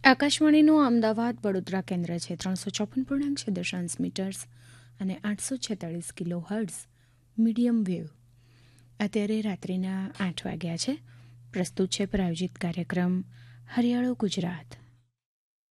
આકાશવાણીનું અમદાવાદ વડોદરા કેન્દ્ર છે 354.6 અને 846 કિલો હર્ટ્ઝ મીડિયમ વેવ. અત્યારે રાત્રિના 8 વાગ્યા છે. પ્રસ્તુત છે પ્રાયોજિત કાર્યક્રમ હરિયાળો ગુજરાત.